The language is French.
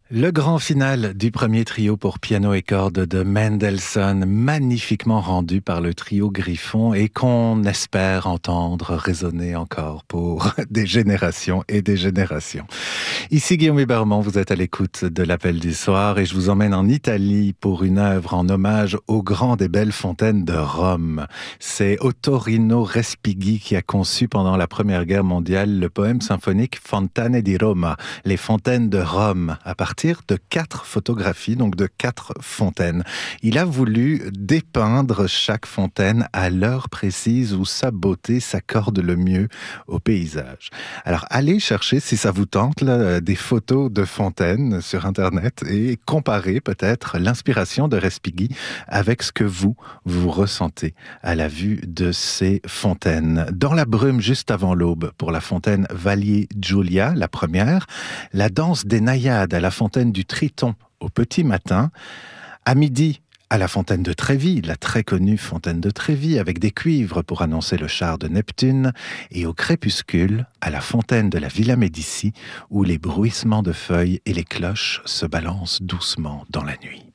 Le grand final du premier trio pour piano et cordes de Mendelssohn, magnifiquement rendu par le trio Griffon et qu'on espère entendre résonner encore pour des générations et des générations. Ici Guillaume Hébermont, vous êtes à l'écoute de l'Appel du soir et je vous emmène en Italie pour une œuvre en hommage au grand des belles fontaines de Rome. C'est Ottorino Respighi qui a conçu pendant la Première Guerre mondiale le poème symphonique Fontane di Roma, les fontaines de Rome, à partir de 4 photographies, donc de 4 fontaines. Il a voulu dépeindre chaque fontaine à l'heure précise où sa beauté s'accorde le mieux au paysage. Alors allez chercher, si ça vous tente, là, des photos de fontaines sur Internet et comparez peut-être l'inspiration de Respighi avec ce que vous ressentez à la vue de ces fontaines. Dans la brume juste avant l'aube, pour la fontaine Valli Giulia, la première, la danse des naïades à la fontaine du Triton au petit matin, à midi à la fontaine de Trévi, la très connue fontaine de Trévi, avec des cuivres pour annoncer le char de Neptune, et au crépuscule, à la fontaine de la Villa Médici, où les bruissements de feuilles et les cloches se balancent doucement dans la nuit.